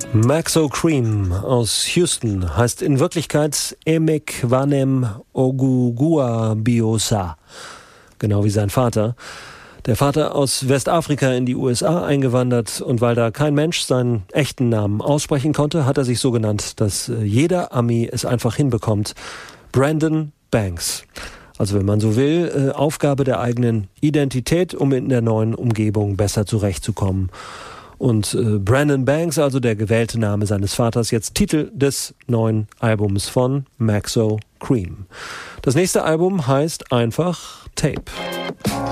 Maxo Cream aus Houston heißt in Wirklichkeit Emekwanem Oguguabiosa, genau wie sein Vater. Der Vater aus Westafrika in die USA eingewandert, und weil da kein Mensch seinen echten Namen aussprechen konnte, hat er sich so genannt, dass jeder Ami es einfach hinbekommt. Brandon Banks. Also wenn man so will, Aufgabe der eigenen Identität, um in der neuen Umgebung besser zurechtzukommen. Und Brandon Banks, also der gewählte Name seines Vaters, jetzt Titel des neuen Albums von Maxo Cream. Das nächste Album heißt einfach Tape.